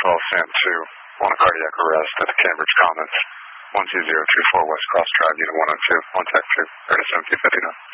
Sam 2, on a cardiac arrest at the Cambridge Commons, 12024 West Cross Drive, Unit 102, on Tech 2, ready to 1759.